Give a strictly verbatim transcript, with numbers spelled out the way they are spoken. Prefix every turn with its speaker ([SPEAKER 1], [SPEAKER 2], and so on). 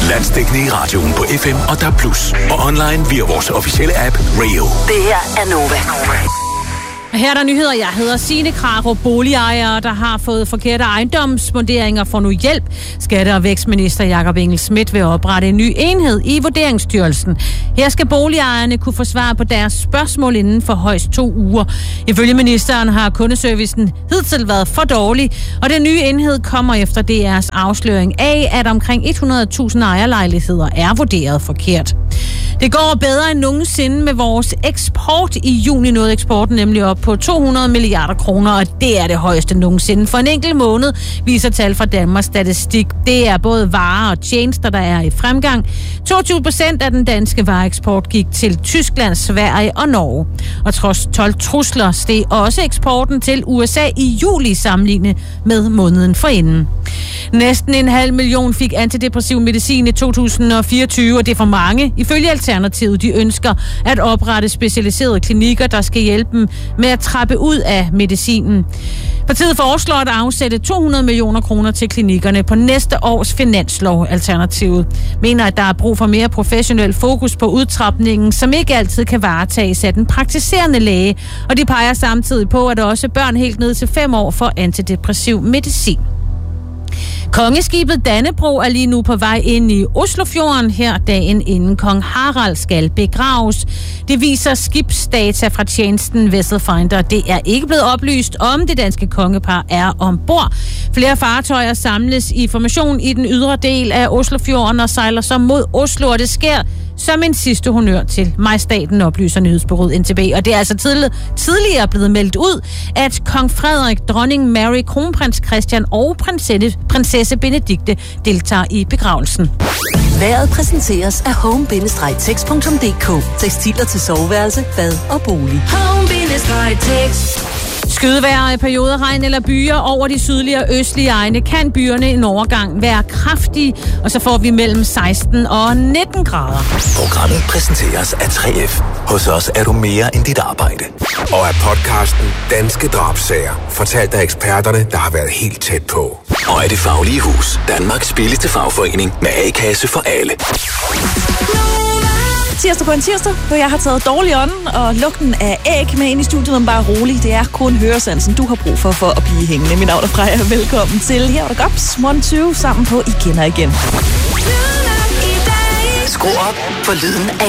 [SPEAKER 1] Landsdækkende i radioen på F M og D A B plus, og online via vores officielle app Rayo.
[SPEAKER 2] Det her er Nova.
[SPEAKER 3] Her er der nyheder. Jeg hedder Signe Krarup. Boligejere, der har fået forkerte ejendomsvurderinger, får nu hjælp. Skatte- og vækstminister Jakob Engel-Schmidt vil oprette en ny enhed i Vurderingsstyrelsen. Her skal boligejerne kunne få svar på deres spørgsmål inden for højst to uger. Ifølge ministeren har kundeservicen hidtil været for dårlig, og den nye enhed kommer efter D R's afsløring af, at omkring hundrede tusind ejerlejligheder er vurderet forkert. Det går bedre end nogensinde med vores eksport. I juni nåede eksporten nemlig op på to hundrede milliarder kroner, og det er det højeste nogensinde. For en enkelt måned viser tal fra Danmarks Statistik. Det er både varer og tjenester, der er i fremgang. toogtyve procent af den danske vareeksport gik til Tyskland, Sverige og Norge. Og trods toldtrusler steg også eksporten til U S A i juli sammenlignet med måneden forinden. Næsten en halv million fik antidepressiv medicin i to tusind og fireogtyve, og det er for mange. Ifølge Alternativet, de ønsker at oprette specialiserede klinikker, der skal hjælpe dem med at trappe ud af medicinen. Partiet foreslår at afsætte to hundrede millioner kroner til klinikkerne på næste års finanslov. Alternativet mener, at der er brug for mere professionel fokus på udtrapningen, som ikke altid kan varetages af den praktiserende læge, og de peger samtidig på, at også børn helt ned til fem år får antidepressiv medicin. Kongeskibet Dannebrog er lige nu på vej ind i Oslofjorden her dagen inden kong Harald skal begraves. Det viser skibsdata fra tjenesten Vesselfinder. Det er ikke blevet oplyst, om det danske kongepar er ombord. Flere fartøjer samles i formation i den ydre del af Oslofjorden og sejler så mod Oslo, og det sker som en sidste honør til majestaten, oplyser nyhedsbureauet N T B. Og det er altså tidlig, tidligere blevet meldt ud, at kong Frederik, dronning Mary, kronprins Christian og prinsesse, prinsesse Benedikte deltager i begravelsen.
[SPEAKER 2] Vejret præsenteres af home bindestreg text punktum d k. Tekstiler til soveværelse, bad og bolig. home bindestreg text.
[SPEAKER 3] Skydevejr, perioder, regn eller byer over de sydlige og østlige egne kan byerne en overgang være kraftige, og så får vi mellem seksten og nitten grader.
[SPEAKER 1] Programmet præsenteres af tre F. Hos os er du mere end dit arbejde.
[SPEAKER 4] Og af podcasten Danske Drabssager, fortalt af eksperterne, der har været helt tæt på.
[SPEAKER 1] Og af Det Faglige Hus, Danmarks billigste fagforening med A-kasse for alle.
[SPEAKER 5] Tirsdag på en tirsdag, hvor jeg har taget dårlig ånden og lugten af æg med ind i studiet, men bare rolig. Det er kun høresansen, du har brug for for at blive hængende. Mit navn er Freja. Velkommen til. Her er der Gops, Mon tyve sammen på igen og igen.
[SPEAKER 2] Skru op for lyden af